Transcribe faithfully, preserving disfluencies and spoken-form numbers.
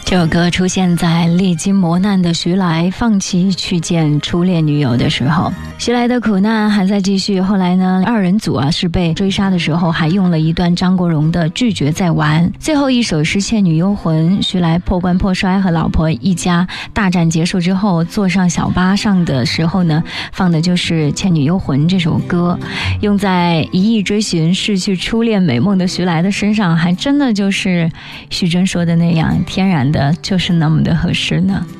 这首歌出现在历经磨难的徐来放弃去见初恋女友的时候，徐来的苦难还在继续。后来呢，二人组啊是被追杀的时候还用了一段张国荣的拒绝再玩。最后一首是倩女幽魂，徐来破罐破摔和老婆一家大战结束之后，坐上小巴上的时候呢，放的就是倩女幽魂这首歌，用在一意追寻逝去初恋美梦的徐来的身上，还真的就是徐峥说的那样，天然的就是那么的合适呢。